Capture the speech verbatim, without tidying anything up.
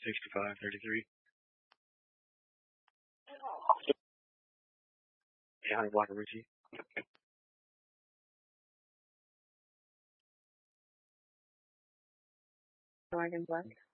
sixty-five thirty-three. eight hundred block of Richie. Oregon Black.